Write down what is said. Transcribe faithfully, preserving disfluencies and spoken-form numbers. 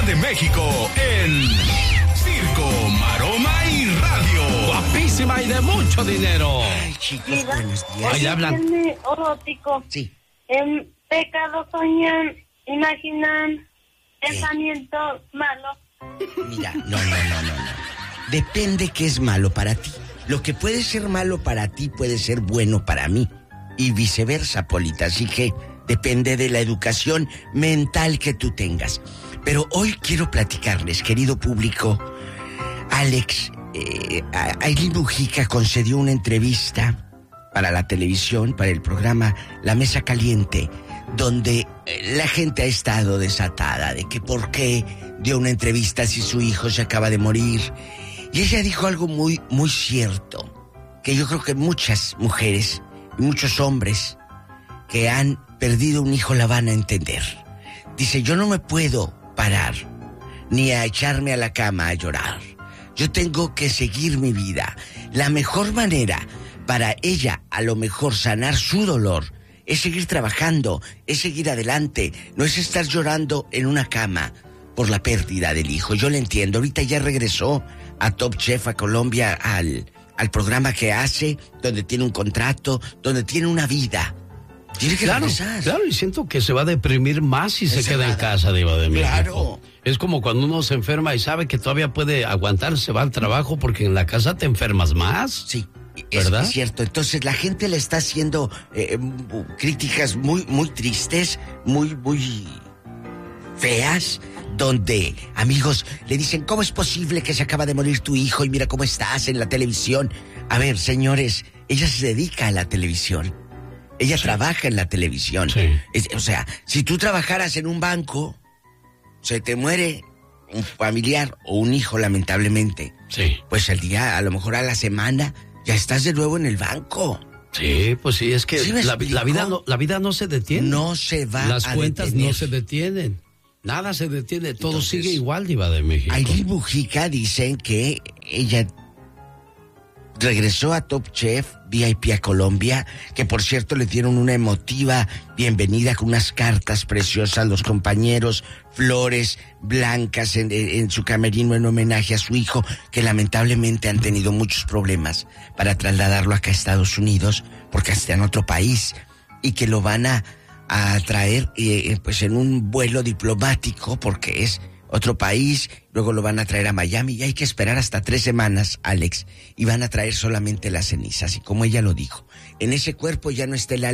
de México en Circo, Maroma y Radio. Guapísima y de mucho dinero. Ay, chicos, Mira, buenos días. Ahí hablan. Tiene erótico. Sí. En pecado soñan, imaginan, pensamiento malo. Mira, no, no, no, no, no. Depende qué es malo para ti. Lo que puede ser malo para ti puede ser bueno para mí. Y viceversa, Polita. Así que depende de la educación mental que tú tengas. Pero hoy quiero platicarles, querido público. Alex, eh, Ailín Mujica concedió una entrevista para la televisión, para el programa La Mesa Caliente, donde la gente ha estado desatada de que por qué dio una entrevista si su hijo se acaba de morir. Y ella dijo algo muy, muy cierto, que yo creo que muchas mujeres y muchos hombres que han perdido un hijo la van a entender. Dice, yo no me puedo parar ni a echarme a la cama a llorar. Yo tengo que seguir mi vida. La mejor manera para ella, a lo mejor, sanar su dolor es seguir trabajando, es seguir adelante, no es estar llorando en una cama por la pérdida del hijo. Yo le entiendo. Ahorita ya regresó a Top Chef, a Colombia, al, al programa que hace, donde tiene un contrato, donde tiene una vida. Tiene que claro, regresar. claro, y siento que se va a deprimir más si se, se queda en casa, Diva de México. Claro. Es como cuando uno se enferma y sabe que todavía puede aguantar, se va al trabajo porque en la casa te enfermas más. Sí. Es, ¿verdad? Es cierto. Entonces la gente le está haciendo eh, críticas muy, muy tristes, muy, muy feas, donde amigos le dicen, ¿cómo es posible que se acaba de morir tu hijo y mira cómo estás en la televisión? A ver, señores, ella se dedica a la televisión. Ella sí. trabaja en la televisión. Sí. Es, o sea, si tú trabajaras en un banco, se te muere un familiar o un hijo, lamentablemente. Sí. Pues el día, a lo mejor a la semana, ya estás de nuevo en el banco. Sí, pues sí, es que ¿Sí la, la, vida no, la vida no se detiene. No se va Las a cuentas detener. no se detienen. Nada se detiene, todo Entonces, sigue igual, Diva de México. Ailín Mujica dicen que ella regresó a Top Chef V I P a Colombia, que por cierto le dieron una emotiva bienvenida con unas cartas preciosas, los compañeros, flores blancas en, en su camerino en homenaje a su hijo, que lamentablemente han tenido muchos problemas para trasladarlo acá a Estados Unidos, porque está en otro país, y que lo van a, a traer eh, pues en un vuelo diplomático, porque es otro país, luego lo van a traer a Miami y hay que esperar hasta tres semanas, Alex, y van a traer solamente las cenizas, y como ella lo dijo, en ese cuerpo ya no está el